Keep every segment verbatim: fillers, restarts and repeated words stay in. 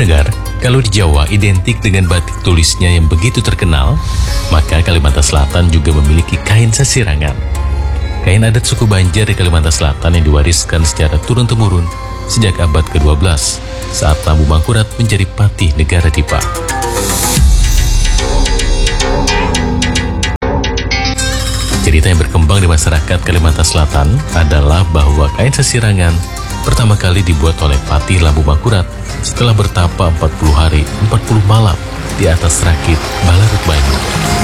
Pendengar, kalau di Jawa identik dengan batik tulisnya yang begitu terkenal, maka Kalimantan Selatan juga memiliki kain sasirangan. Kain adat suku Banjar di Kalimantan Selatan yang diwariskan secara turun-temurun sejak abad kedua belas, saat Lambu Mangkurat menjadi patih negara Dipa. Cerita yang berkembang di masyarakat Kalimantan Selatan adalah bahwa kain sasirangan pertama kali dibuat oleh Patih Lambu Mangkurat setelah bertapa empat puluh hari, empat puluh malam di atas rakit Balarut Banyu.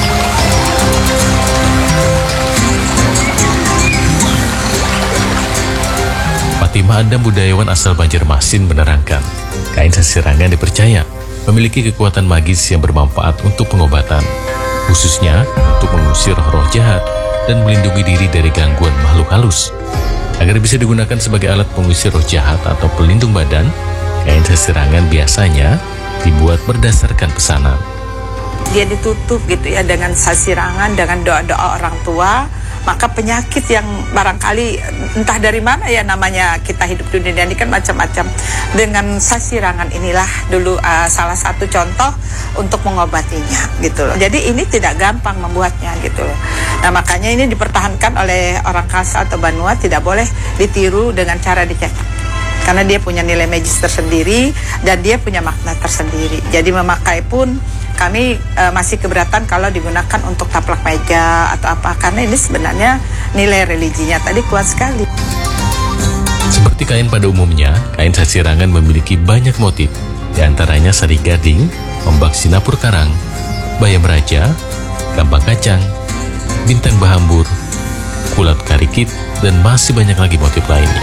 Fatimah Adam, budayawan asal Banjarmasin, menerangkan, kain sasirangan dipercaya memiliki kekuatan magis yang bermanfaat untuk pengobatan, khususnya untuk mengusir roh jahat dan melindungi diri dari gangguan makhluk halus. Agar bisa digunakan sebagai alat pengusir roh jahat atau pelindung badan, kain sasirangan biasanya dibuat berdasarkan pesanan. Dia ditutup gitu ya dengan sasirangan, dengan doa-doa orang tua, maka penyakit yang barangkali entah dari mana ya namanya kita hidup di dunia ini kan macam-macam. Dengan sasirangan inilah dulu uh, salah satu contoh untuk mengobatinya gitu loh. Jadi ini tidak gampang membuatnya gitu loh. Nah makanya ini dipertahankan oleh orang Kasa atau Banua, tidak boleh ditiru dengan cara dicetak. Karena dia punya nilai magis tersendiri dan dia punya makna tersendiri. Jadi memakai pun kami e, masih keberatan kalau digunakan untuk taplak meja atau apa. Karena ini sebenarnya nilai religinya tadi kuat sekali. Seperti kain pada umumnya, kain sasirangan memiliki banyak motif. Di antaranya sari gading, ombak sinapur karang, bayam raja, kambang kacang, bintang bahambur, kulat karikit, dan masih banyak lagi motif lainnya.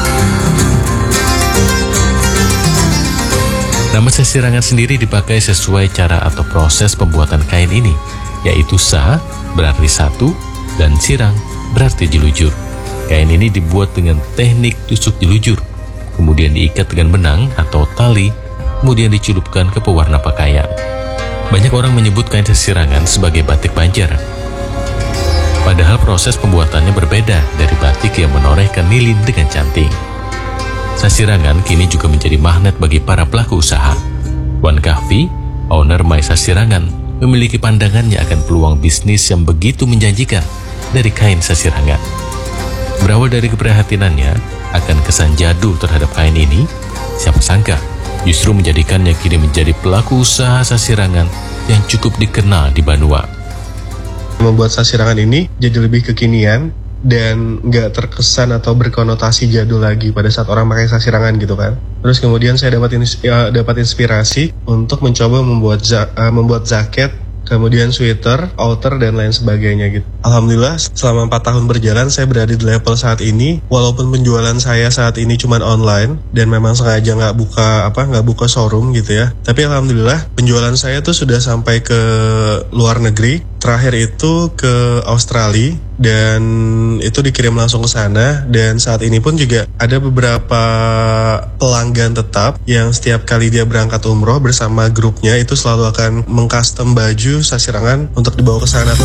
Nama sasirangan sendiri dipakai sesuai cara atau proses pembuatan kain ini, yaitu sa berarti satu dan sirang berarti jelujur. Kain ini dibuat dengan teknik tusuk jelujur, kemudian diikat dengan benang atau tali, kemudian dicelupkan ke pewarna pakaian. Banyak orang menyebut kain sasirangan sebagai batik Banjar. Padahal proses pembuatannya berbeda dari batik yang menorehkan lilin dengan cantik. Sasirangan kini juga menjadi magnet bagi para pelaku usaha. Wan Kahfi, owner My Sasirangan, memiliki pandangannya akan peluang bisnis yang begitu menjanjikan dari kain sasirangan. Berawal dari keprihatinannya akan kesan jadul terhadap kain ini, siapa sangka justru menjadikannya kini menjadi pelaku usaha sasirangan yang cukup dikenal di Banua. Membuat sasirangan ini jadi lebih kekinian dan nggak terkesan atau berkonotasi jadul lagi pada saat orang pakai sasirangan gitu kan. Terus kemudian saya dapat ins ya, dapat inspirasi untuk mencoba membuat za uh, membuat jaket, kemudian sweater, outer, dan lain sebagainya gitu. Alhamdulillah selama empat tahun berjalan saya berada di level saat ini. Walaupun penjualan saya saat ini cuma online dan memang sengaja nggak buka apa nggak buka showroom gitu ya. Tapi alhamdulillah penjualan saya tuh sudah sampai ke luar negeri. Terakhir itu ke Australia dan itu dikirim langsung ke sana. Dan saat ini pun juga ada beberapa pelanggan tetap yang setiap kali dia berangkat umroh bersama grupnya itu selalu akan mengcustom baju sasirangan untuk dibawa ke sana.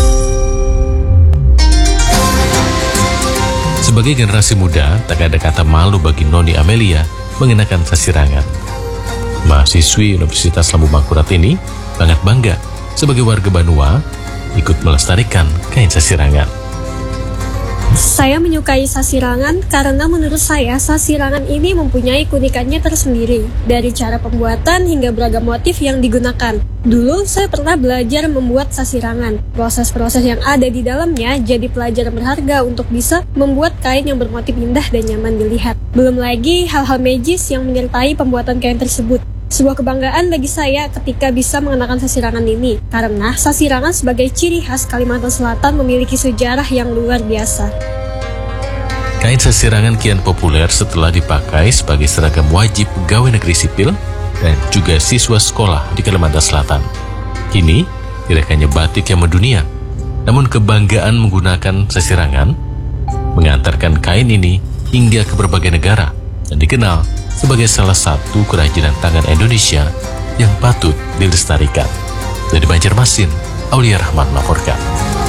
Sebagai generasi muda, tak ada kata malu bagi Noni Amelia mengenakan sasirangan. Mahasiswi Universitas Lambu Mangkurat ini sangat bangga sebagai warga Banua ikut melestarikan kain sasirangan. Saya menyukai sasirangan karena menurut saya sasirangan ini mempunyai keunikannya tersendiri, dari cara pembuatan hingga beragam motif yang digunakan. Dulu saya pernah belajar membuat sasirangan. Proses-proses yang ada di dalamnya jadi pelajaran berharga untuk bisa membuat kain yang bermotif indah dan nyaman dilihat. Belum lagi hal-hal magis yang menyertai pembuatan kain tersebut. Sebuah kebanggaan bagi saya ketika bisa mengenakan sasirangan ini, karena sasirangan sebagai ciri khas Kalimantan Selatan memiliki sejarah yang luar biasa. Kain sasirangan kian populer setelah dipakai sebagai seragam wajib pegawai negeri sipil dan juga siswa sekolah di Kalimantan Selatan. Kini, tidak hanya batik yang mendunia, namun kebanggaan menggunakan sasirangan mengantarkan kain ini hingga ke berbagai negara dan dikenal sebagai salah satu kerajinan tangan Indonesia yang patut dilestarikan. Dari Banjarmasin, Aulia Rahman melaporkan.